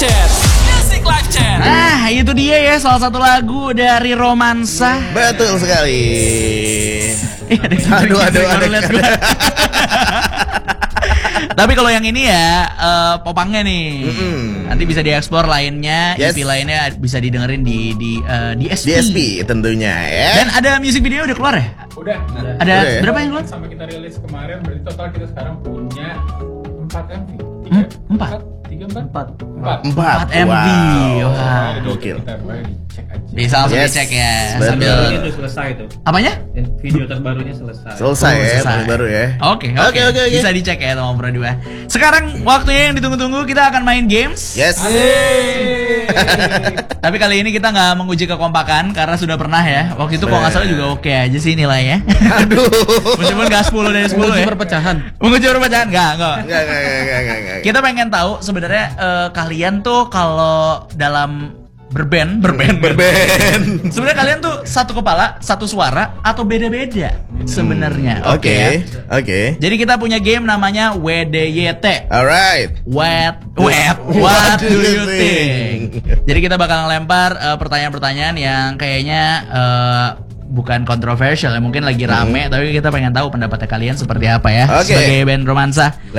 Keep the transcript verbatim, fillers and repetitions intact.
Chat. Music Live Chat. Nah, itu dia ya salah satu lagu dari Romansa. Betul sekali. Eh, ada Aduh, aduh, aduh. lihat gua. Tapi kalau yang ini ya uh, popangnya nih. Mm-mm. Nanti bisa dieksplor lainnya, Yes. E P lainnya bisa didengerin di di uh, di S P. D S P tentunya ya. Dan ada music video udah keluar ya? Udah, udah. Ada Udah ya? berapa yang keluar? Sampai kita rilis kemarin, berarti total kita sekarang punya empat M V. Hmm, empat? Tiga, empat? Empat. Empat. Empat empat M V. Wow. Wah. Ada Gokil. Kita boleh dicek aja. Bisa langsung Yes. dicek ya. Betul. Sambil Ini udah selesai tuh. apanya? Dan video terbarunya selesai. Selesai Oh, ya, selesai. paling baru ya. Oke, oke. Oke, oke, oke. Bisa dicek ya teman Pro dua. Sekarang waktunya yang ditunggu-tunggu, kita akan main games. Yes. Tapi kali ini kita nggak menguji kekompakan karena sudah pernah ya. Waktu itu kalau nggak salah juga oke aja sih nilainya. Aduh. Meskipun nggak sepuluh dari sepuluh ya. perpecahan. Menguji perpecahan nggak, nggak. Enggak, enggak, enggak, enggak, enggak, enggak. Kita pengen tahu sebenarnya eh, kalian tuh kalau dalam berband, berband, Berband. sebenarnya kalian tuh satu kepala, satu suara atau beda-beda sebenarnya. Oke. ya. Oke. Jadi kita punya game namanya W D Y T. Alright. What, what, what do you think? Jadi kita bakal ngelempar eh, pertanyaan-pertanyaan yang kayaknya eh, bukan kontroversial ya, mungkin lagi rame, tapi kita pengen tahu pendapatnya kalian seperti apa ya Oke. sebagai band Romansa.